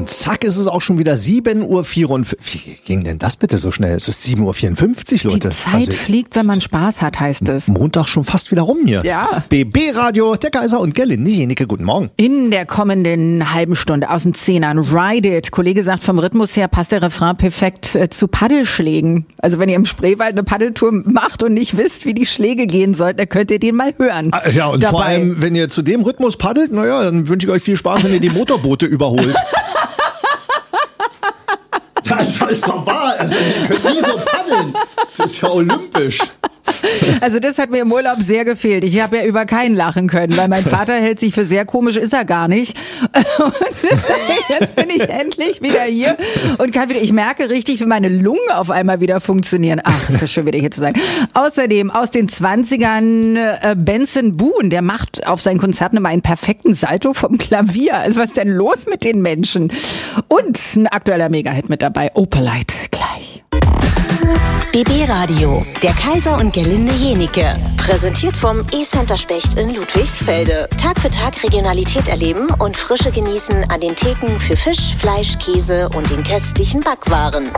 Und zack, ist es auch schon wieder 7:54 Uhr. Wie ging denn das bitte so schnell? Es ist 7:54 Uhr, Leute. Die Zeit fliegt, wenn man Spaß hat, heißt es. Montag schon fast wieder rum hier. Ja. BB Radio, der Kaiser und Gerlinde Jenike, guten Morgen. In der kommenden halben Stunde aus den Zehnern, Ride It. Kollege sagt, vom Rhythmus her passt der Refrain perfekt zu Paddelschlägen. Also wenn ihr im Spreewald eine Paddeltour macht und nicht wisst, wie die Schläge gehen sollten, dann könnt ihr den mal hören. Ja, und vor allem, wenn ihr zu dem Rhythmus paddelt, naja, dann wünsche ich euch viel Spaß, wenn ihr die Motorboote überholt. Das ist doch wahr. Also ihr könnt nie so paddeln. Das ist ja olympisch. Also das hat mir im Urlaub sehr gefehlt. Ich habe ja über keinen lachen können, weil mein Vater hält sich für sehr komisch, ist er gar nicht. Und jetzt bin ich endlich wieder hier und kann wieder, ich merke richtig, wie meine Lungen auf einmal wieder funktionieren. Ach, ist das schön, wieder hier zu sein. Außerdem aus den 20ern Benson Boone, der macht auf seinen Konzerten immer einen perfekten Salto vom Klavier. Also was ist denn los mit den Menschen? Und ein aktueller Mega-Hit mit dabei, Opalite, gleich. BB Radio, der Kaiser und Gerlinde Jenike. Präsentiert vom E-Center Specht in Ludwigsfelde. Tag für Tag Regionalität erleben und Frische genießen an den Theken für Fisch, Fleisch, Käse und den köstlichen Backwaren.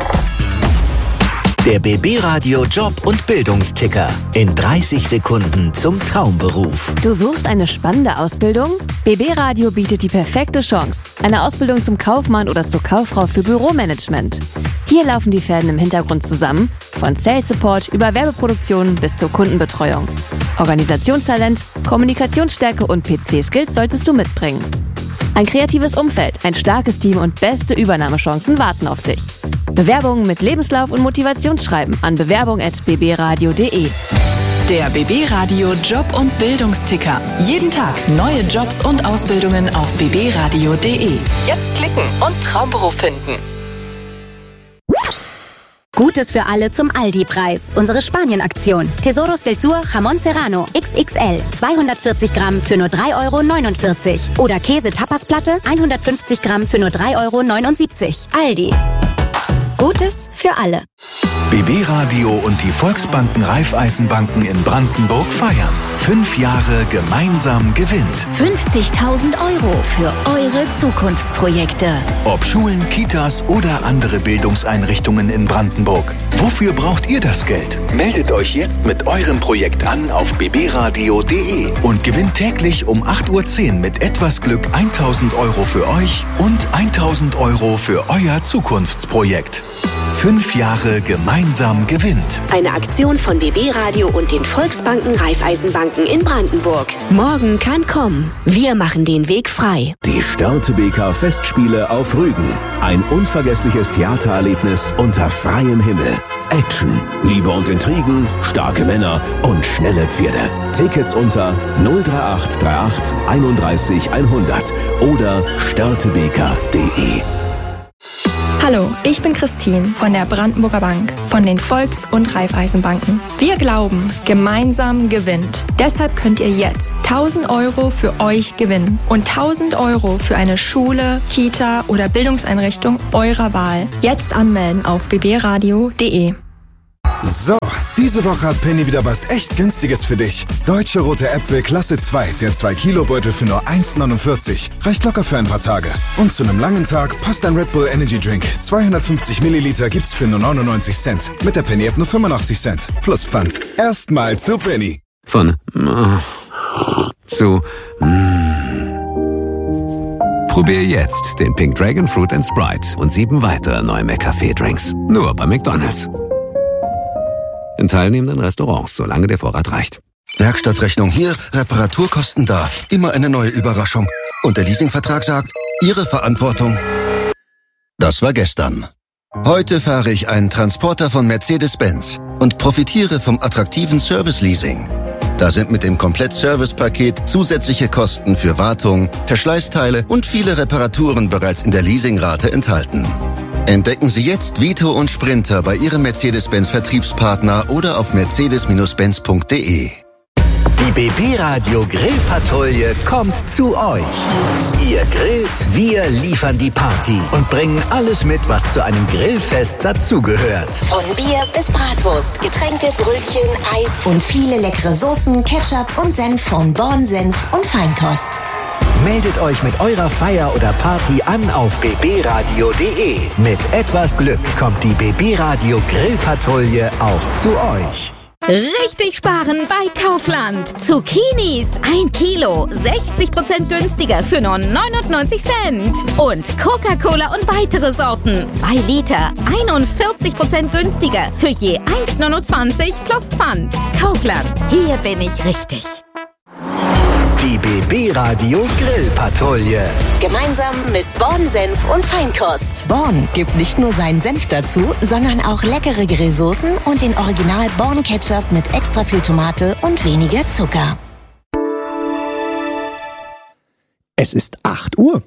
Der BB Radio Job- und Bildungsticker. In 30 Sekunden zum Traumberuf. Du suchst eine spannende Ausbildung? BB Radio bietet die perfekte Chance. Eine Ausbildung zum Kaufmann oder zur Kauffrau für Büromanagement. Hier laufen die Fäden im Hintergrund zusammen. Von Sales Support über Werbeproduktion bis zur Kundenbetreuung. Organisationstalent, Kommunikationsstärke und PC-Skills solltest du mitbringen. Ein kreatives Umfeld, ein starkes Team und beste Übernahmechancen warten auf dich. Bewerbungen mit Lebenslauf und Motivationsschreiben an bewerbung@bbradio.de. Der BB Radio Job- und Bildungsticker. Jeden Tag neue Jobs und Ausbildungen auf bbradio.de. Jetzt klicken und Traumberuf finden. Gutes für alle zum Aldi-Preis. Unsere Spanien-Aktion. Tesoros del Sur Jamón Serrano XXL 240 Gramm für nur 3,49 €. Oder Käse-Tapasplatte 150 Gramm für nur 3,79 €. Aldi. Gutes für alle. BB Radio und die Volksbanken Raiffeisenbanken in Brandenburg feiern. 5 Jahre gemeinsam gewinnt. 50.000 € für eure Zukunftsprojekte. Ob Schulen, Kitas oder andere Bildungseinrichtungen in Brandenburg. Wofür braucht ihr das Geld? Meldet euch jetzt mit eurem Projekt an auf bbradio.de und gewinnt täglich um 8:10 Uhr mit etwas Glück 1.000 € für euch und 1.000 € für euer Zukunftsprojekt. 5 Jahre gemeinsam gewinnt. Eine Aktion von BB Radio und den Volksbanken Raiffeisenbanken in Brandenburg. Morgen kann kommen. Wir machen den Weg frei. Die Störtebeker Festspiele auf Rügen. Ein unvergessliches Theatererlebnis unter freiem Himmel. Action, Liebe und Intrigen, starke Männer und schnelle Pferde. Tickets unter 03838 31 100 oder störtebeker.de. Hallo, ich bin Christine von der Brandenburger Bank, von den Volks- und Raiffeisenbanken. Wir glauben, gemeinsam gewinnt. Deshalb könnt ihr jetzt 1.000 € für euch gewinnen und 1.000 € für eine Schule, Kita oder Bildungseinrichtung eurer Wahl. Jetzt anmelden auf bbradio.de. So, diese Woche hat Penny wieder was echt Günstiges für dich. Deutsche rote Äpfel Klasse 2, der 2-Kilo-Beutel für nur 1,49. Reicht locker für ein paar Tage. Und zu einem langen Tag passt ein Red Bull Energy Drink. 250 Milliliter gibt's für nur 99 Cent. Mit der Penny-App nur 85 Cent. Plus Pfand. Erstmal zu Penny. Von zu Probier jetzt den Pink Dragon Fruit & Sprite und 7 weitere neue McCafé-Drinks. Nur bei McDonald's. In teilnehmenden Restaurants, solange der Vorrat reicht. Werkstattrechnung hier, Reparaturkosten da. Immer eine neue Überraschung. Und der Leasingvertrag sagt, Ihre Verantwortung. Das war gestern. Heute fahre ich einen Transporter von Mercedes-Benz und profitiere vom attraktiven Service-Leasing. Da sind mit dem Komplett-Service-Paket zusätzliche Kosten für Wartung, Verschleißteile und viele Reparaturen bereits in der Leasingrate enthalten. Entdecken Sie jetzt Vito und Sprinter bei Ihrem Mercedes-Benz-Vertriebspartner oder auf mercedes-benz.de. Die BB Radio Grillpatrouille kommt zu euch. Ihr grillt, wir liefern die Party und bringen alles mit, was zu einem Grillfest dazugehört. Von Bier bis Bratwurst, Getränke, Brötchen, Eis und viele leckere Soßen, Ketchup und Senf von Born Senf und Feinkost. Meldet euch mit eurer Feier oder Party an auf bbradio.de. Mit etwas Glück kommt die BB Radio Grillpatrouille auch zu euch. Richtig sparen bei Kaufland. Zucchinis 1 Kilo, 60% günstiger für nur 99 Cent. Und Coca-Cola und weitere Sorten, 2 Liter, 41% günstiger für je 1,29 plus Pfand. Kaufland, hier bin ich richtig. Die BB Radio Grillpatrouille. Gemeinsam mit Born Senf und Feinkost. Born gibt nicht nur seinen Senf dazu, sondern auch leckere Grillsoßen und den Original Born Ketchup mit extra viel Tomate und weniger Zucker. Es ist 8 Uhr.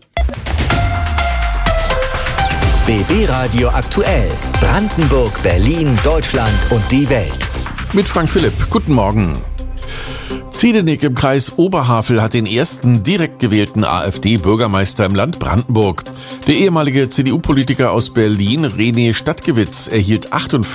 BB Radio aktuell. Brandenburg, Berlin, Deutschland und die Welt. Mit Frank Philipp. Guten Morgen. Ziedenik im Kreis Oberhavel hat den ersten direkt gewählten AfD-Bürgermeister im Land Brandenburg. Der ehemalige CDU-Politiker aus Berlin, René Stadtgewitz, erhielt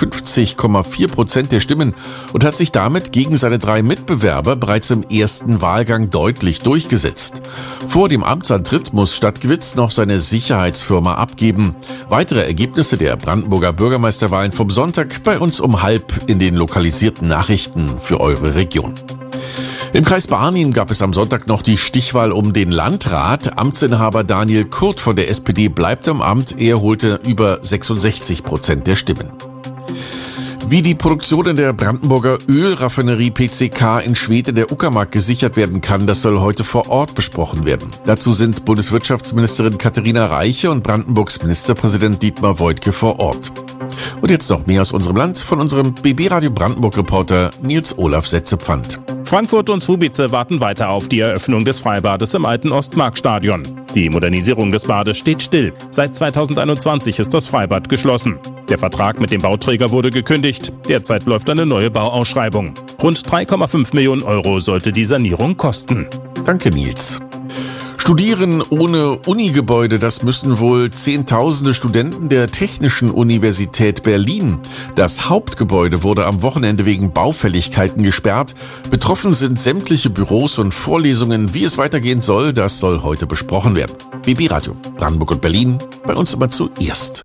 58,4% der Stimmen und hat sich damit gegen seine 3 Mitbewerber bereits im ersten Wahlgang deutlich durchgesetzt. Vor dem Amtsantritt muss Stadtgewitz noch seine Sicherheitsfirma abgeben. Weitere Ergebnisse der Brandenburger Bürgermeisterwahlen vom Sonntag bei uns um 12:30 in den lokalisierten Nachrichten für eure Region. Im Kreis Barnim gab es am Sonntag noch die Stichwahl um den Landrat. Amtsinhaber Daniel Kurt von der SPD bleibt am Amt. Er holte über 66% der Stimmen. Wie die Produktion in der Brandenburger Ölraffinerie PCK in Schwede der Uckermark gesichert werden kann, das soll heute vor Ort besprochen werden. Dazu sind Bundeswirtschaftsministerin Katharina Reiche und Brandenburgs Ministerpräsident Dietmar Woidke vor Ort. Und jetzt noch mehr aus unserem Land von unserem BB Radio Brandenburg-Reporter Nils Olaf Setzepfand. Frankfurt und Słubice warten weiter auf die Eröffnung des Freibades im alten Ostmarkstadion. Die Modernisierung des Bades steht still. Seit 2021 ist das Freibad geschlossen. Der Vertrag mit dem Bauträger wurde gekündigt. Derzeit läuft eine neue Bauausschreibung. Rund 3,5 Millionen Euro sollte die Sanierung kosten. Danke, Nils. Studieren ohne Unigebäude, das müssen wohl Zehntausende Studenten der Technischen Universität Berlin. Das Hauptgebäude wurde am Wochenende wegen Baufälligkeiten gesperrt. Betroffen sind sämtliche Büros und Vorlesungen. Wie es weitergehen soll, das soll heute besprochen werden. BB Radio, Brandenburg und Berlin, bei uns immer zuerst.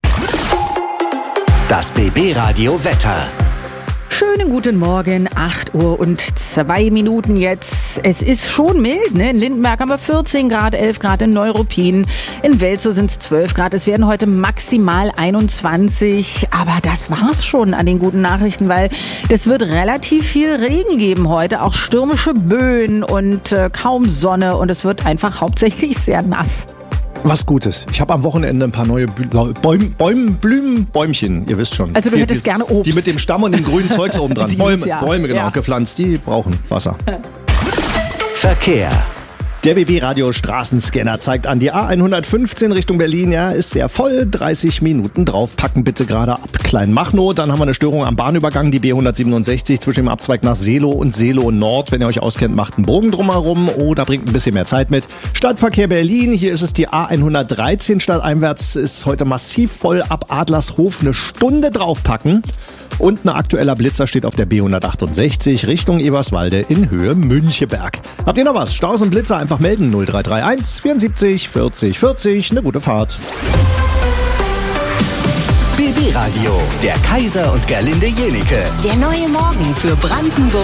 Das BB Radio Wetter. Schönen guten Morgen, 8:02 jetzt. Es ist schon mild, ne? In Lindenberg haben wir 14 Grad, 11 Grad in Neuruppin. In Welzow sind es 12 Grad. Es werden heute maximal 21. Aber das war's schon an den guten Nachrichten, weil das wird relativ viel Regen geben heute. Auch stürmische Böen und kaum Sonne. Und es wird einfach hauptsächlich sehr nass. Was Gutes. Ich habe am Wochenende ein paar neue Bäumchen, ihr wisst schon. Also du hättest gerne Obst. Die mit dem Stamm und dem grünen Zeugs oben dran. Bäume, genau, gepflanzt. Die brauchen Wasser. Verkehr. Der BB Radio Straßenscanner zeigt an, die A115 Richtung Berlin, ja, ist sehr voll. 30 Minuten draufpacken bitte gerade ab Kleinmachnow. Dann haben wir eine Störung am Bahnübergang, die B167 zwischen dem Abzweig nach Seelow und Seelow Nord. Wenn ihr euch auskennt, macht einen Bogen drumherum oder bringt ein bisschen mehr Zeit mit. Stadtverkehr Berlin, hier ist es die A113 stadteinwärts, ist heute massiv voll. Ab Adlershof eine Stunde draufpacken. Und ein aktueller Blitzer steht auf der B168 Richtung Eberswalde in Höhe Müncheberg. Habt ihr noch was? Staus und Blitzer einfach melden. 0331 74 40 40. Eine gute Fahrt. BB Radio, der Kaiser und Gerlinde Jenike. Der neue Morgen für Brandenburg.